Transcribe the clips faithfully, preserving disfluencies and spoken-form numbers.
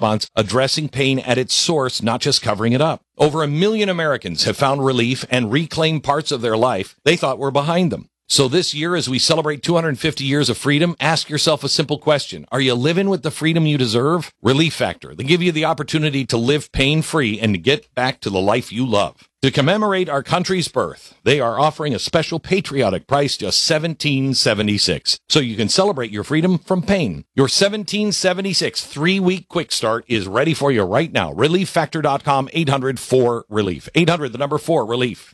response, addressing pain at its source, not just covering it up. Over a million Americans have found relief and reclaimed parts of their life they thought were behind them. So this year, as we celebrate two hundred fifty years of freedom, ask yourself a simple question. Are you living with the freedom you deserve? Relief Factor. They give you the opportunity to live pain-free and to get back to the life you love. To commemorate our country's birth, they are offering a special patriotic price, just seventeen dollars and seventy-six cents. So you can celebrate your freedom from pain. Your seventeen dollars and seventy-six cents three-week quick start is ready for you right now. relief factor dot com, eight hundred four relief. eight hundred, the number four, relief.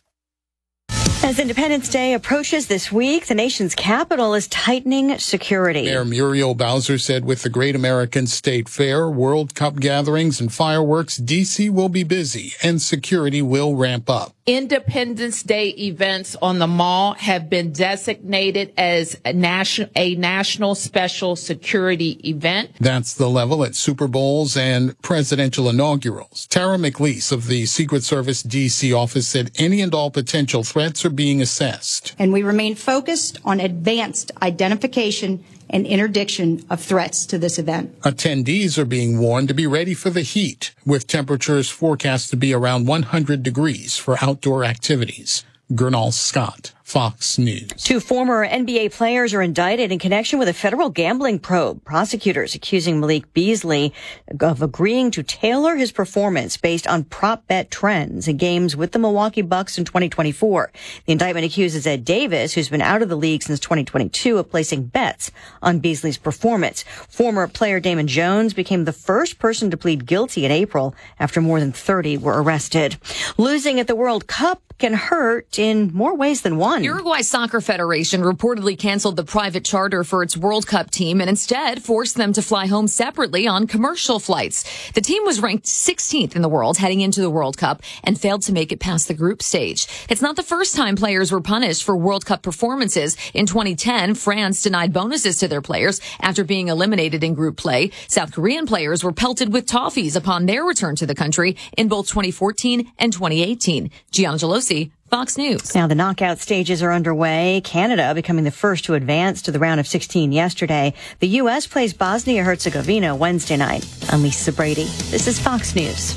As Independence Day approaches this week, the nation's capital is tightening security. Mayor Muriel Bowser said with the Great American State Fair, World Cup gatherings, and fireworks, D C will be busy and security will ramp up. Independence Day events on the mall have been designated as a national, a national special security event. That's the level at Super Bowls and presidential inaugurals. Tara McLeese of the Secret Service D C office said any and all potential threats are being assessed. And we remain focused on advanced identification and interdiction of threats to this event. Attendees are being warned to be ready for the heat, with temperatures forecast to be around one hundred degrees for outdoor activities. Gernal Scott, Fox News. Two former N B A players are indicted in connection with a federal gambling probe. Prosecutors accusing Malik Beasley of agreeing to tailor his performance based on prop bet trends in games with the Milwaukee Bucks in twenty twenty-four. The indictment accuses Ed Davis, who's been out of the league since twenty twenty-two, of placing bets on Beasley's performance. Former player Damon Jones became the first person to plead guilty in April after more than thirty were arrested. Losing at the World Cup can hurt in more ways than one. Uruguay Soccer Federation reportedly canceled the private charter for its World Cup team and instead forced them to fly home separately on commercial flights. The team was ranked sixteenth in the world heading into the World Cup and failed to make it past the group stage. It's not the first time players were punished for World Cup performances. In twenty ten, France denied bonuses to their players after being eliminated in group play. South Korean players were pelted with toffees upon their return to the country in both twenty fourteen and twenty eighteen. Gianna Gelosi, Fox News. Now the knockout stages are underway. Canada becoming the first to advance to the round of sixteen yesterday. The U S plays Bosnia-Herzegovina Wednesday night. I'm Lisa Brady. This is Fox News.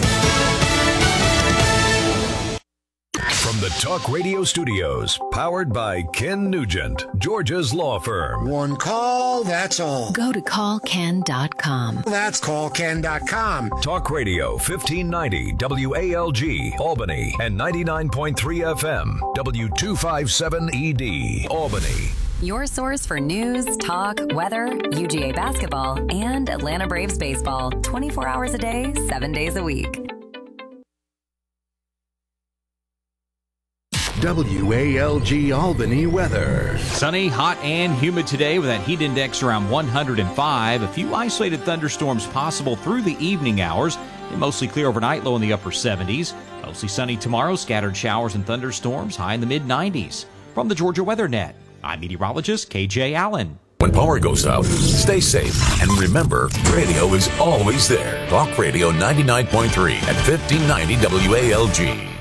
From the Talk Radio Studios, powered by Ken Nugent, Georgia's law firm. One call, that's all. Go to call ken dot com. That's call ken dot com. Talk Radio fifteen ninety W A L G, Albany, and ninety-nine point three F M, W two fifty-seven E D, Albany. Your source for news, talk, weather, U G A basketball, and Atlanta Braves baseball. twenty-four hours a day, seven days a week. W A L G Albany weather. Sunny, hot, and humid today with that heat index around one hundred five. A few isolated thunderstorms possible through the evening hours. And mostly clear overnight, low in the upper seventies. Mostly sunny tomorrow, scattered showers and thunderstorms, high in the mid nineties. From the Georgia Weather Net, I'm meteorologist K J Allen. When power goes out, stay safe. And remember, radio is always there. Talk Radio ninety-nine point three at fifteen ninety W A L G.